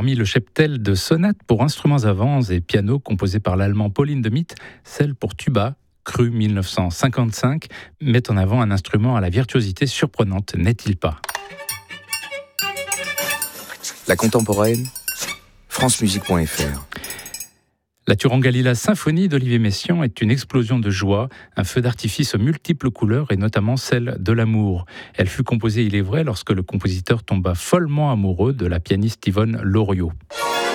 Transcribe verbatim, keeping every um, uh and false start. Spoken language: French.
Parmi le cheptel de sonates pour instruments à vent et piano composé par l'allemand Pauline de Mitt, celle pour tuba, Crue mille neuf cent cinquante-cinq, met en avant un instrument à la virtuosité surprenante, n'est-il pas ? La contemporaine, francemusique point f r. La Turangalila Symphonie d'Olivier Messiaen est une explosion de joie, un feu d'artifice aux multiples couleurs et notamment celle de l'amour. Elle fut composée, il est vrai, lorsque le compositeur tomba follement amoureux de la pianiste Yvonne Loriot.